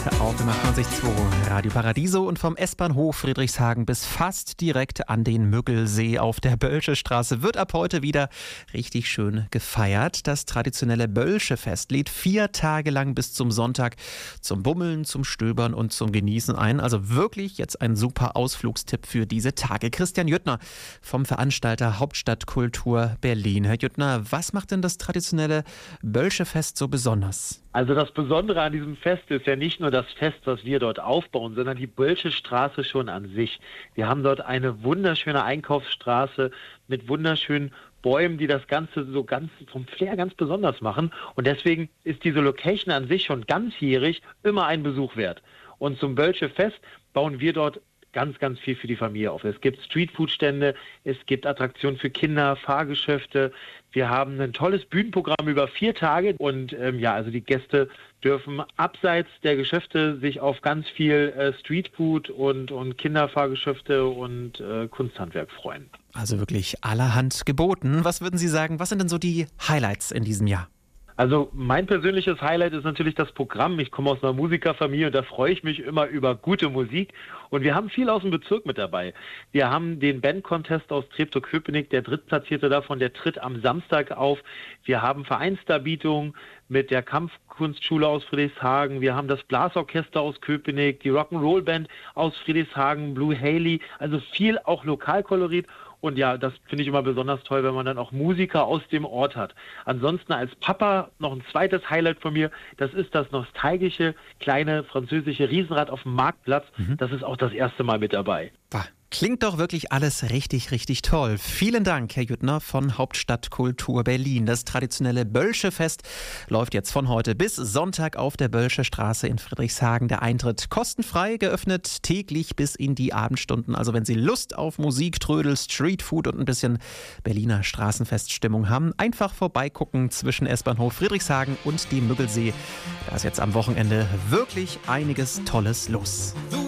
Auf dem 98.2 Radio Paradiso und vom S-Bahnhof Friedrichshagen bis fast direkt an den Müggelsee auf der Bölsche Straße wird ab heute wieder richtig schön gefeiert. Das traditionelle Bölsche-Fest lädt 4 Tage lang bis zum Sonntag zum Bummeln, zum Stöbern und zum Genießen ein. Also wirklich jetzt ein super Ausflugstipp für diese Tage. Christian Jüttner vom Veranstalter Hauptstadtkultur Berlin. Herr Jüttner, was macht denn das traditionelle Bölsche-Fest so besonders? Also das Besondere an diesem Fest ist ja nicht nur das Fest, was wir dort aufbauen, sondern die Bölsche Straße schon an sich. Wir haben dort eine wunderschöne Einkaufsstraße mit wunderschönen Bäumen, die das Ganze so ganz vom Flair ganz besonders machen. Und deswegen ist diese Location an sich schon ganzjährig immer ein Besuch wert. Und zum Bölsche Fest bauen wir dort ganz, ganz viel für die Familie auf. Es gibt Streetfood-Stände, es gibt Attraktionen für Kinder, Fahrgeschäfte. Wir haben ein tolles Bühnenprogramm über 4 Tage und also die Gäste dürfen abseits der Geschäfte sich auf ganz viel Streetfood und Kinderfahrgeschäfte und Kunsthandwerk freuen. Also wirklich allerhand geboten. Was würden Sie sagen, was sind denn so die Highlights in diesem Jahr? Also mein persönliches Highlight ist natürlich das Programm. Ich komme aus einer Musikerfamilie und da freue ich mich immer über gute Musik. Und wir haben viel aus dem Bezirk mit dabei. Wir haben den Band-Contest aus Treptow-Köpenick, der Drittplatzierte davon, der tritt am Samstag auf. Wir haben Vereinsdarbietungen mit der Kampfkunstschule aus Friedrichshagen. Wir haben das Blasorchester aus Köpenick, die Rock'n'Roll-Band aus Friedrichshagen, Blue Haley. Also viel auch Lokalkolorit. Und ja, das finde ich immer besonders toll, wenn man dann auch Musiker aus dem Ort hat. Ansonsten als Papa noch ein zweites Highlight von mir. Das ist das nostalgische kleine französische Riesenrad auf dem Marktplatz. Das ist auch das erste Mal mit dabei. Klingt doch wirklich alles richtig, richtig toll. Vielen Dank, Herr Jüttner von Hauptstadtkultur Berlin. Das traditionelle Bölsche-Fest läuft jetzt von heute bis Sonntag auf der Bölsche Straße in Friedrichshagen. Der Eintritt kostenfrei, geöffnet täglich bis in die Abendstunden. Also wenn Sie Lust auf Musik, Trödel, Streetfood und ein bisschen Berliner Straßenfeststimmung haben, einfach vorbeigucken zwischen S-Bahnhof Friedrichshagen und dem Müggelsee. Da ist jetzt am Wochenende wirklich einiges Tolles los.